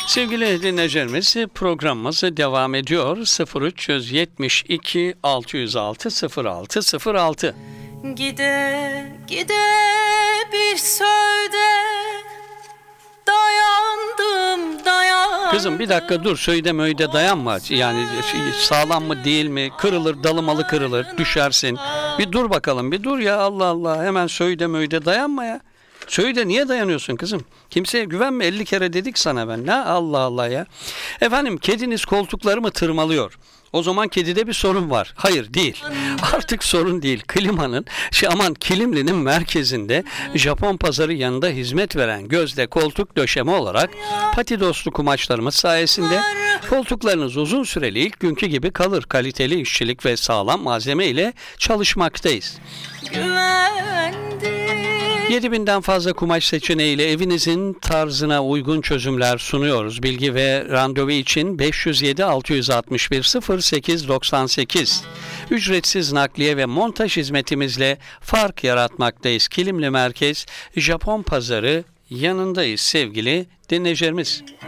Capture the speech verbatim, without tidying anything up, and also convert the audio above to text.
Sevgili dinleyicilerimiz, programımız devam ediyor. sıfır üç yetmiş iki altı yüz altı sıfır altı sıfır altı. Gide gide bir sözde dayandım dayandım. Kızım bir dakika dur, söyde möyde dayanma. Yani şey, sağlam mı değil mi? Kırılır, dalımalı kırılır, düşersin. Bir dur bakalım, bir dur ya, Allah Allah. Hemen söyde möyde dayanma ya. Söyde niye dayanıyorsun kızım? Kimseye güvenme, elli kere dedik sana ben. Ne Allah Allah ya. Efendim, kediniz koltuklarımı tırmalıyor. O zaman kedide bir sorun var. Hayır, değil. Artık sorun değil. Klimanın, şey aman Kilimli'nin merkezinde Japon pazarı yanında hizmet veren Gözde koltuk döşeme olarak pati dostu kumaşlarımız sayesinde koltuklarınız uzun süreli ilk günkü gibi kalır. Kaliteli işçilik ve sağlam malzeme ile çalışmaktayız. Güvendim. yedi binden fazla kumaş seçeneğiyle evinizin tarzına uygun çözümler sunuyoruz. Bilgi ve randevu için beş yüz yedi altı yüz altmış bir sıfır sekiz doksan sekiz. Ücretsiz nakliye ve montaj hizmetimizle fark yaratmaktayız. Kilimli Merkez, Japon Pazarı yanındayız sevgili dinleyicilerimiz.